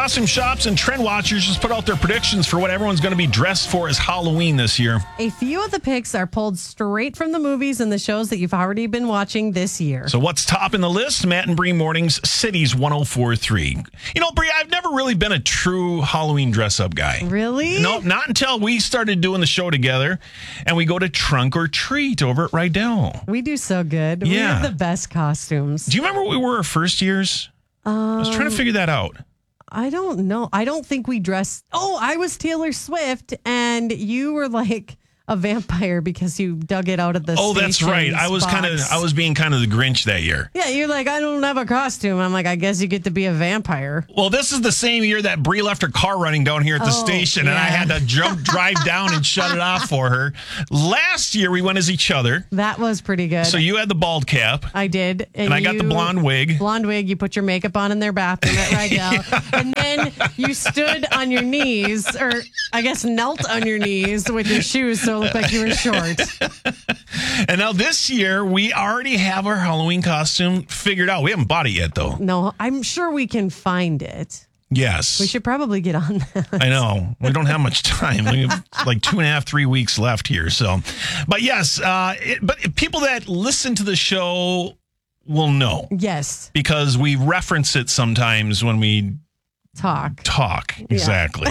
costume shops and trend watchers just put out their predictions for what everyone's going to be dressed for as Halloween this year. A few of the picks are pulled straight from the movies and the shows that you've already been watching this year. So what's top in the list? Matt and Bree Mornings, Cities 104.3. You know, Bree, I've never really been a true Halloween dress-up guy. Really? No, not until we started doing the show together, and we go to Trunk or Treat over at Rydell. We do so good. Yeah. We have the best costumes. Do you remember what we were our first years? I was trying to figure that out. I don't know. I don't think we dressed. Oh, I was Taylor Swift, and you were like a vampire because you dug it out of the that's right. I was box. being kind of the Grinch that year. Yeah, you're like, I don't have a costume. I'm like, I guess you get to be a vampire. Well, this is the same year that Bree left her car running down here at the station, and I had to drive down and shut it off for her. Last year, we went as each other. That was pretty good. So you had the bald cap. I did. And I got the blonde wig. Blonde wig. You put your makeup on in their bathroom at Rydell. And then you stood on your knees, or I guess knelt on your knees with your shoes so it looked like you were short. And now this year, we already have our Halloween costume figured out. We haven't bought it yet, though. No, I'm sure we can find it. Yes. We should probably get on that. I know. We don't have much time. We have like 2.5, 3 weeks left here. So, but yes, but people that listen to the show will know. Yes. Because we reference it sometimes when we talk. Exactly.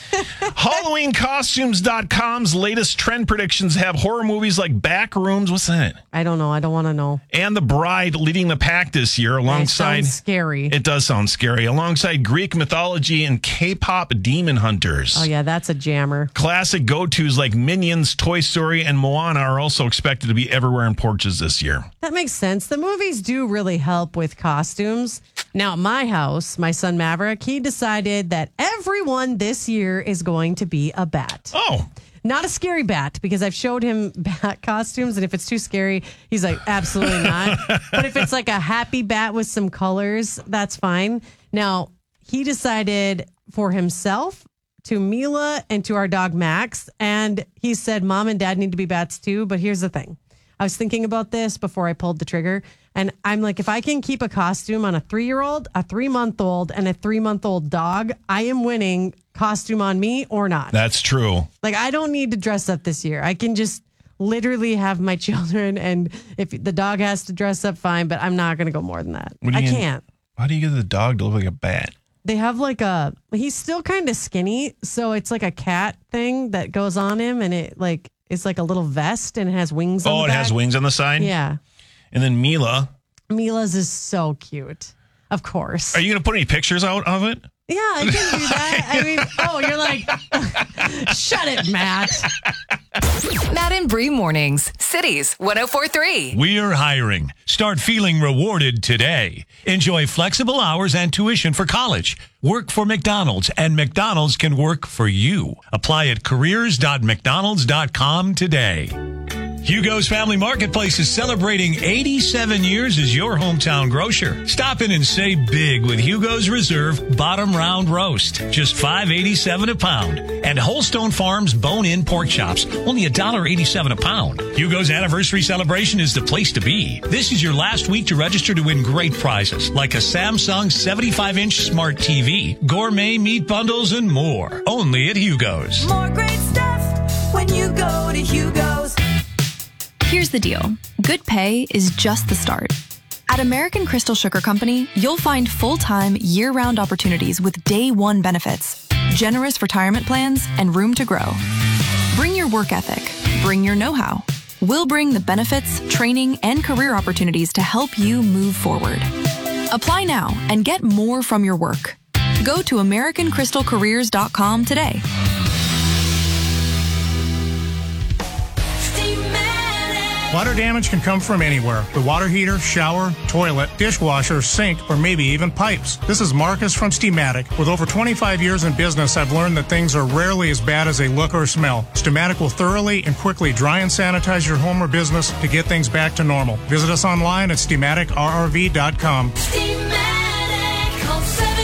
HalloweenCostumes.com's latest trend predictions have horror movies like Backrooms. What's that? I don't know. I don't want to know. And The Bride leading the pack this year alongside... It sounds scary. It does sound scary. Alongside Greek mythology and K-pop demon hunters. Oh, yeah. That's a jammer. Classic go-tos like Minions, Toy Story, and Moana are also expected to be everywhere in porches this year. That makes sense. The movies do really help with costumes. Now, at my house, my son Maverick, he decided that everyone this year is going to be a bat. Oh. Not a scary bat, because I've showed him bat costumes, and if it's too scary, he's like, absolutely not. But if it's like a happy bat with some colors, that's fine. Now, he decided for himself, to Mila, and to our dog Max, and he said, Mom and Dad need to be bats too, but here's the thing. I was thinking about this before I pulled the trigger, and I'm like, if I can keep a costume on a 3-year-old, a 3-month-old, and a 3-month-old dog, I am winning costume on me or not. That's true. Like, I don't need to dress up this year. I can just literally have my children, and if the dog has to dress up, fine, but I'm not going to go more than that. I can't. How do you get the dog to look like a bat? They have like he's still kind of skinny, so it's like a cat thing that goes on him, and it's like a little vest, and it has wings on the back. Has wings on the side? Yeah. And then Mila's is so cute. Of course. Are you going to put any pictures out of it? Yeah, I can do that. I mean, you're like, shut it, Matt. Matt and Bree Mornings, Cities 104.3. We're hiring. Start feeling rewarded today. Enjoy flexible hours and tuition for college. Work for McDonald's, and McDonald's can work for you. Apply at careers.mcdonalds.com today. Hugo's Family Marketplace is celebrating 87 years as your hometown grocer. Stop in and save big with Hugo's Reserve Bottom Round Roast, just $5.87 a pound. And Holstone Farms Bone-In Pork Chops, only $1.87 a pound. Hugo's anniversary celebration is the place to be. This is your last week to register to win great prizes, like a Samsung 75-inch smart TV, gourmet meat bundles, and more. Only at Hugo's. More great stuff when you go to Hugo's. Here's the deal. Good pay is just the start. At American Crystal Sugar Company, you'll find full-time, year-round opportunities with day one benefits, generous retirement plans, and room to grow. Bring your work ethic. Bring your know-how. We'll bring the benefits, training, and career opportunities to help you move forward. Apply now and get more from your work. Go to AmericanCrystalCareers.com today. Water damage can come from anywhere. The water heater, shower, toilet, dishwasher, sink, or maybe even pipes. This is Marcus from Steamatic. With over 25 years in business, I've learned that things are rarely as bad as they look or smell. Steamatic will thoroughly and quickly dry and sanitize your home or business to get things back to normal. Visit us online at SteamaticRRV.com. Steamatic, call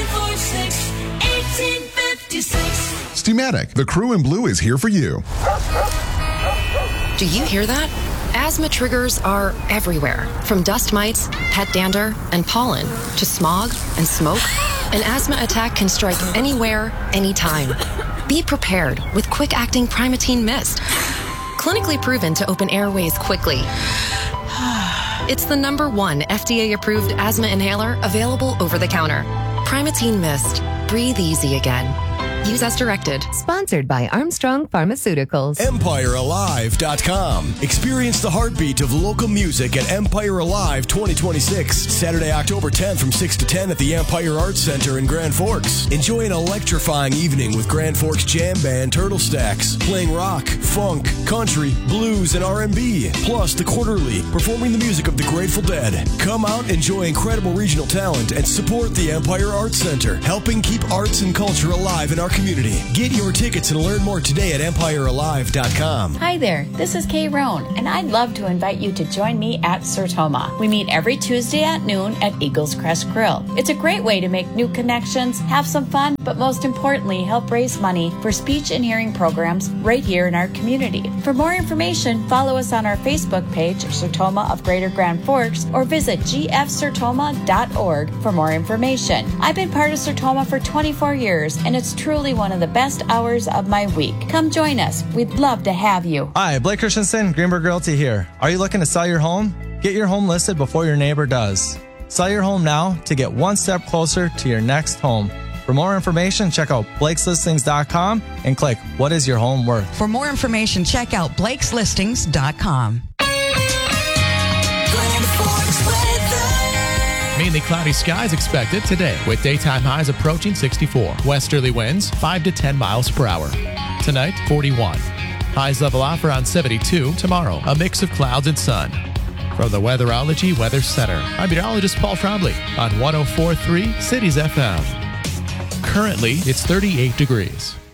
746-1856. Steamatic, the crew in blue is here for you. Do you hear that? Asthma triggers are everywhere, from dust mites, pet dander, and pollen, to smog and smoke An asthma attack can strike anywhere, anytime. Be prepared with quick-acting Primatene Mist. Clinically proven to open airways quickly. It's the #1 FDA-approved asthma inhaler available over the counter. Primatene Mist. Breathe easy again. Use as directed. Sponsored by Armstrong Pharmaceuticals. EmpireAlive.com. Experience the heartbeat of local music at Empire Alive 2026. Saturday, October 10th from 6 to 10 at the Empire Arts Center in Grand Forks. Enjoy an electrifying evening with Grand Forks jam band Turtle Stacks, playing rock, funk, country, blues, and R&B. Plus, The Quarterly, performing the music of the Grateful Dead. Come out, enjoy incredible regional talent, and support the Empire Arts Center, helping keep arts and culture alive in our community. Get your tickets and learn more today at EmpireAlive.com. Hi there, this is Kay Roan, and I'd love to invite you to join me at Sertoma. We meet every Tuesday at noon at Eagles Crest Grill. It's a great way to make new connections, have some fun, but most importantly, help raise money for speech and hearing programs right here in our community. For more information, follow us on our Facebook page, Sertoma of Greater Grand Forks, or visit gfsertoma.org for more information. I've been part of Sertoma for 24 years, and it's truly one of the best hours of my week. Come join us. We'd love to have you. Hi, Blake Christensen, Greenberg Realty here. Are you looking to sell your home? Get your home listed before your neighbor does. Sell your home now to get one step closer to your next home. For more information, check out Blake'sListings.com and click What is your home worth? For more information, check out Blake'sListings.com. Mainly cloudy skies expected today with daytime highs approaching 64. Westerly winds 5 to 10 miles per hour. Tonight, 41. Highs level off around 72. Tomorrow, a mix of clouds and sun. From the Weatherology Weather Center, I'm meteorologist Paul Trombley on 104.3 Cities FM. Currently, it's 38 degrees.